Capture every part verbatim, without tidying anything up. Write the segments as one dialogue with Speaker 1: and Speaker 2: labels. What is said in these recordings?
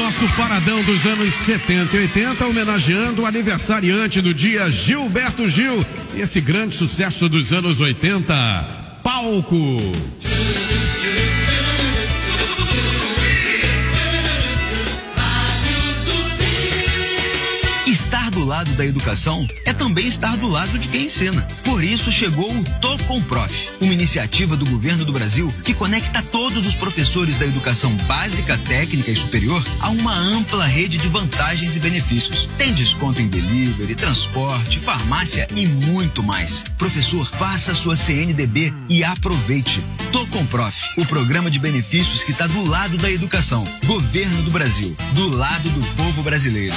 Speaker 1: nosso paradão dos anos setenta e oitenta, homenageando o aniversariante do dia, Gilberto Gil, e esse grande sucesso dos anos oitenta, Palco.
Speaker 2: Estar do lado da educação é também estar do lado de quem ensina. Por isso chegou o Tô Com Prof, uma iniciativa do governo do Brasil que conecta todos os professores da educação básica, técnica e superior a uma ampla rede de vantagens e benefícios. Tem desconto em delivery, transporte, farmácia e muito mais. Professor, faça sua C N D B e aproveite. Tô Com Prof, o programa de benefícios que está do lado da educação. Governo do Brasil, do lado do povo brasileiro.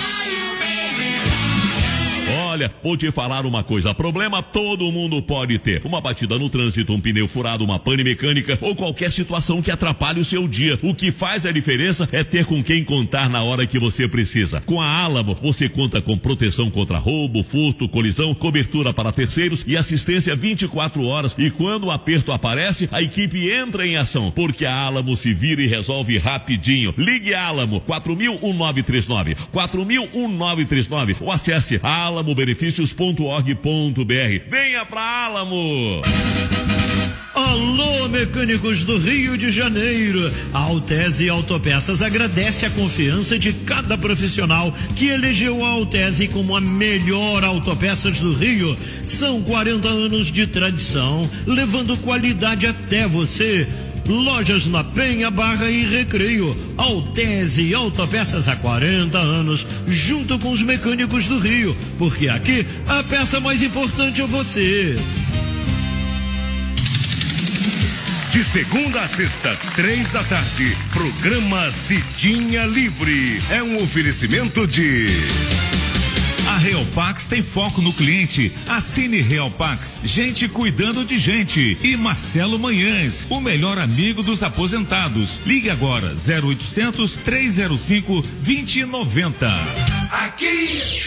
Speaker 3: Olha, vou te falar uma coisa, problema todo mundo pode ter. Uma batida no trânsito, um pneu furado, uma pane mecânica ou qualquer situação que atrapalhe o seu dia. O que faz a diferença é ter com quem contar na hora que você precisa. Com a Álamo, você conta com proteção contra roubo, furto, colisão, cobertura para terceiros e assistência vinte e quatro horas. E quando o aperto aparece, a equipe entra em ação, porque a Álamo se vira e resolve rapidinho. Ligue Álamo, quatro mil, um nove três nove, quatro mil, um nove três nove ou acesse álamo benefícios ponto org ponto br. Venha pra Álamo!
Speaker 4: Alô, mecânicos do Rio de Janeiro. A Altese Autopeças agradece a confiança de cada profissional que elegeu a Altese como a melhor autopeças do Rio. São quarenta anos de tradição, levando qualidade até você. Lojas na Penha, Barra e Recreio. Altese Autopeças há quarenta anos, junto com os mecânicos do Rio, porque aqui a peça mais importante é você.
Speaker 5: De segunda a sexta, três da tarde, programa Cidinha Livre. É um oferecimento de...
Speaker 6: A Realpax tem foco no cliente. Assine Realpax, gente cuidando de gente. E Marcelo Manhães, o melhor amigo dos aposentados. Ligue agora, zero oitocentos, trezentos e cinco, vinte e noventa.
Speaker 7: Aqui,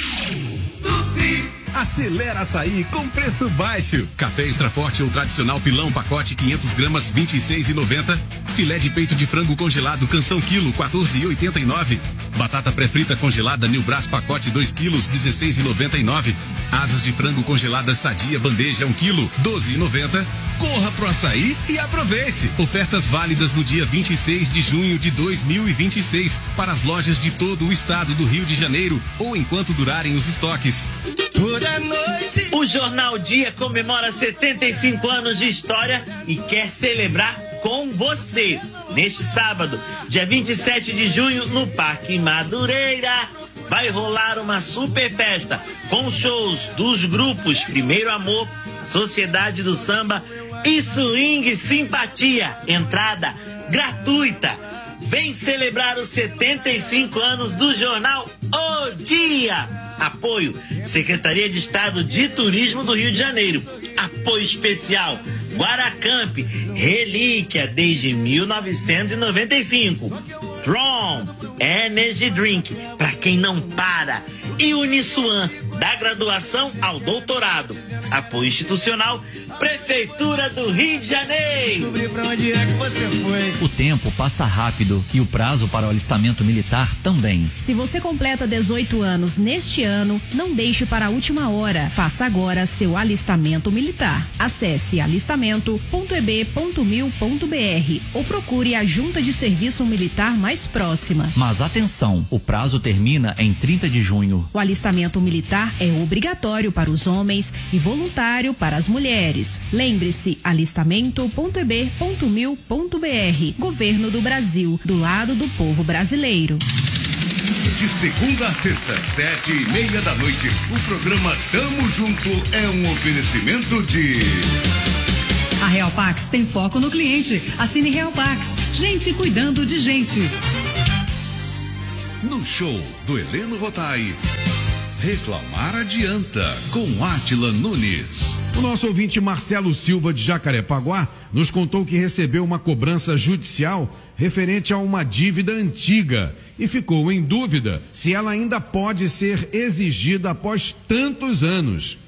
Speaker 7: Tupi. Acelera Açaí com preço baixo. Café Extra Forte ou tradicional pilão pacote quinhentas gramas vinte e seis e noventa. Filé de peito de frango congelado Canção quilo quatorze e oitenta e nove. Batata pré-frita congelada New Brás pacote dois quilos dezesseis e noventa e nove. Asas de frango congelada Sadia bandeja um quilo doze e noventa. Corra pro Açaí e aproveite. Ofertas válidas no dia vinte e seis de junho de dois mil e vinte e seis para as lojas de todo o estado do Rio de Janeiro ou enquanto durarem os estoques.
Speaker 8: Toda noite. O Jornal Dia comemora setenta e cinco anos de história e quer celebrar com você. Neste sábado, dia vinte e sete de junho, no Parque Madureira, vai rolar uma super festa com shows dos grupos Primeiro Amor, Sociedade do Samba e Swing Simpatia. Entrada gratuita. Vem celebrar os setenta e cinco anos do Jornal O Dia. Apoio Secretaria de Estado de Turismo do Rio de Janeiro. Apoio especial Guaracamp, relíquia desde mil novecentos e noventa e cinco. Tron Energy Drink, para quem não para. E Uniswan, da graduação ao doutorado. Apoio institucional Prefeitura do Rio de Janeiro.
Speaker 9: Descobri pra onde é que você foi.
Speaker 10: O tempo passa rápido e o prazo para o alistamento militar também.
Speaker 11: Se você completa dezoito anos neste ano, não deixe para a última hora. Faça agora seu alistamento militar. Acesse alistamento ponto e b ponto mil ponto b r ou procure a Junta de Serviço Militar mais próxima.
Speaker 10: Mas atenção, o prazo termina em trinta de junho.
Speaker 11: O alistamento militar é obrigatório para os homens e voluntário para as mulheres. Lembre-se, alistamento ponto e b ponto mil ponto b r. Governo do Brasil, do lado do povo brasileiro.
Speaker 5: De segunda a sexta, sete e meia da noite, o programa Tamo Junto é um oferecimento de...
Speaker 12: A Realpax tem foco no cliente. Assine Realpax, gente cuidando de gente.
Speaker 5: No show do Heleno Rotai, Reclamar Adianta, com Átila Nunes.
Speaker 1: O nosso ouvinte Marcelo Silva de Jacarepaguá nos contou que recebeu uma cobrança judicial referente a uma dívida antiga e ficou em dúvida se ela ainda pode ser exigida após tantos anos.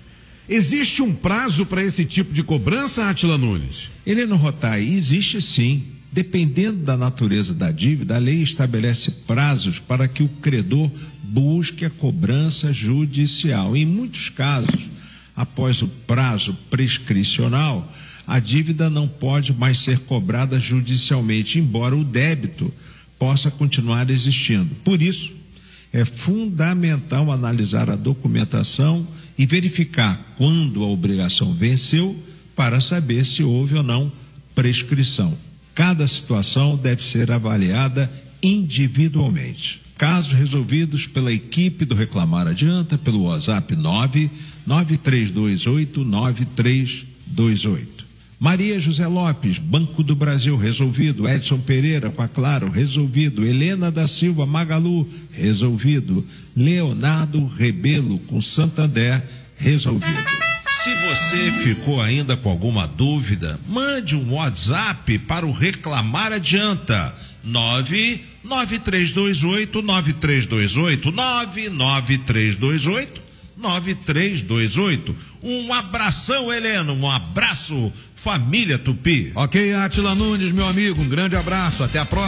Speaker 1: Existe um prazo para esse tipo de cobrança, Átila Nunes?
Speaker 13: Heleno Rotai, existe sim. Dependendo da natureza da dívida, a lei estabelece prazos para que o credor busque a cobrança judicial. Em muitos casos, após o prazo prescricional, a dívida não pode mais ser cobrada judicialmente, embora o débito possa continuar existindo. Por isso, é fundamental analisar a documentação e verificar quando a obrigação venceu para saber se houve ou não prescrição. Cada situação deve ser avaliada individualmente. Casos resolvidos pela equipe do Reclamar Adianta pelo WhatsApp nove nove três dois oito nove três dois oito. Maria José Lopes, Banco do Brasil, resolvido. Edson Pereira, com a Claro, resolvido. Helena da Silva, Magalu, resolvido. Leonardo Rebelo, com Santander, resolvido.
Speaker 14: Se você ficou ainda com alguma dúvida, mande um WhatsApp para o Reclamar Adianta. nove nove três dois oito nove três dois oito, nove nove três dois oito nove três dois oito. Um abração, Helena, um abraço, família Tupi.
Speaker 1: Ok, Átila Nunes, meu amigo, um grande abraço, até a próxima.